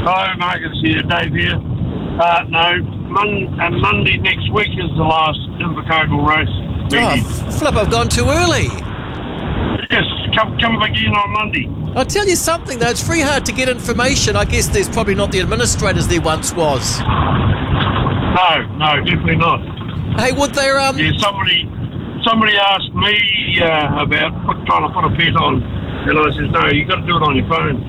Hi, Marcus here, Dave here. No, Monday next week is the last Invercargill race. Oh, flip, I've gone too early. Yes, come again on Monday. I'll tell you something, though. It's very hard to get information. I guess there's probably not the administrators there once was. No, definitely not. Hey, would there... Yeah, somebody asked me about trying to put a bet on, and I said, no, you got to do it on your phone.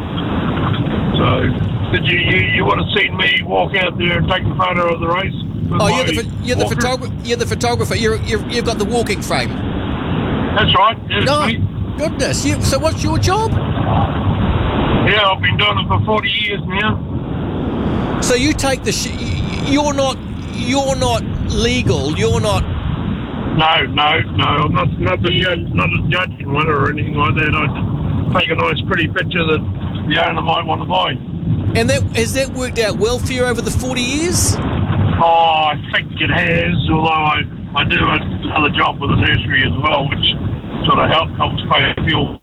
So, did you would have seen me walk out there and take a photo of the race? Oh, you're the photographer. You're the photographer. You've got the walking frame. That's right. Yes, No, me. goodness. So what's your job? Yeah, I've been doing it for 40 years now. So you take the... You're not legal. You're not... No. I'm not the judge, not a judge in one or anything like that. I just take a nice, pretty picture that the owner might want to buy. And has that worked out well for you over the 40 years? Oh, I think it has, although I do another job with a nursery as well, which sort of helps pay fuel.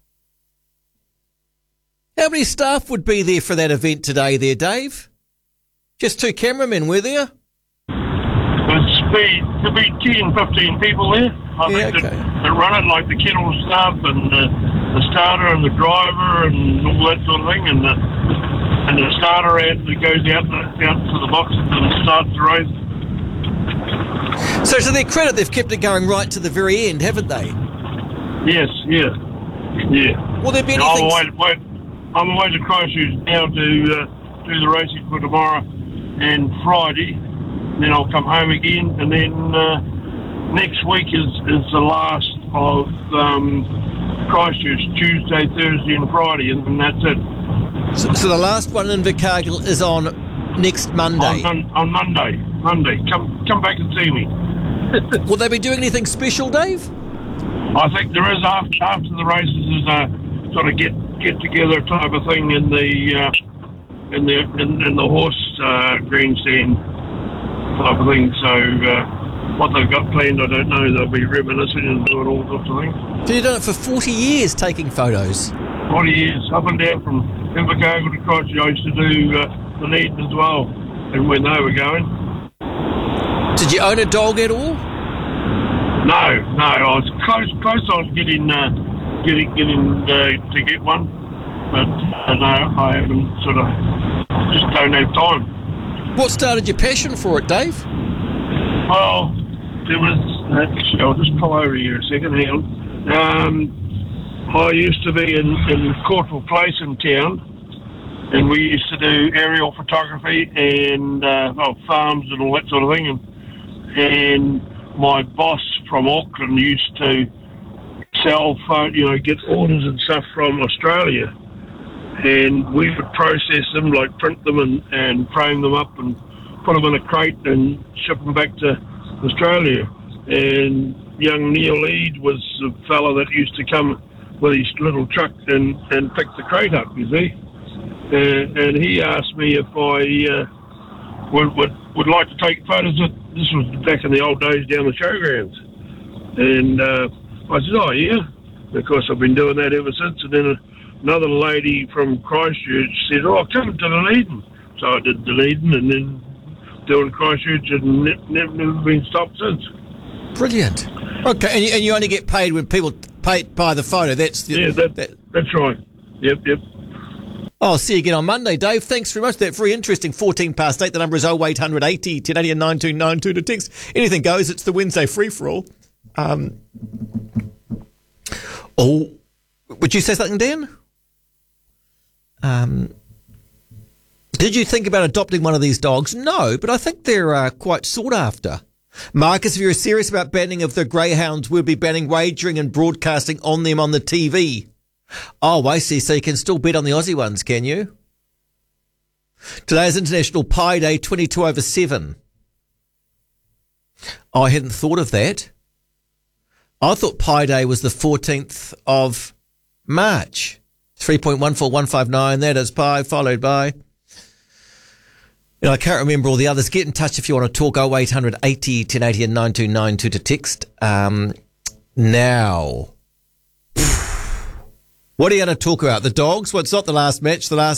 How many staff would be there for that event today there, Dave? Just 2 cameramen, were there? There'll be 10, 15 people there. I think that run it, like the kennel staff and the starter and the driver and all that sort of thing, and the starter ad that goes out to the boxes and starts the race. So to their credit, they've kept it going right to the very end, haven't they? Yes, yeah. Will there be anything... I'm away to Christchurch now to do the racing for tomorrow and Friday. Then I'll come home again, and then next week is the last of Christchurch, Tuesday, Thursday and Friday, and that's it. So the last one in Invercargill is on next Monday? On Monday. Come back and see me. Will they be doing anything special, Dave? I think there is after the races is a sort of get together type of thing in the horse grandstand type of thing. So what they've got planned, I don't know. They'll be reminiscing and doing all sorts of things. So you've done it for 40 years, taking photos? 40 years, up and down from Invercargill to Christchurch. I used to do Dunedin as well, and when they were going. Did you own a dog at all? No, I was close. I was getting to get one, but no, I haven't just don't have time. What started your passion for it, Dave? Well, there was. Actually, I'll just pull over here a second. Hang on. I used to be in Courtville Place in town, and we used to do aerial photography and farms and all that sort of thing. And my boss from Auckland used to sell, get orders and stuff from Australia, and we would process them, like print them and frame them up and put them in a crate and ship them back to Australia. And young Neil Eade was the fella that used to come with his little truck and pick the crate up, you see. And he asked me if I would like to take photos of. This was back in the old days down the showgrounds. And I said, oh, yeah. Of course, I've been doing that ever since. And then another lady from Christchurch said, oh, come to Dunedin. So I did Dunedin and then doing Christchurch and never been stopped since. Brilliant. Okay, and you only get paid when people buy the photo. That's right. Yep. I'll see you again on Monday, Dave. Thanks very much. That's very interesting. 8:14. The number is 0800 80 1080 and 9292 to text. Anything goes. It's the Wednesday free-for-all. Would you say something, Dan? Did you think about adopting one of these dogs? No, but I think they're quite sought after. Marcus, if you're serious about banning of the greyhounds, we'll be banning wagering and broadcasting on them on the TV. Oh, I see. So you can still bet on the Aussie ones, can you? Today is International Pi Day, 7:22. Oh, I hadn't thought of that. I thought Pi Day was the 14th of March. 3.14159, that is Pi, followed by... I can't remember all the others. Get in touch if you want to talk. 0800 80 1080 and 9292 to text. Now... What are you going to talk about? The dogs? Well, it's not the last match. The last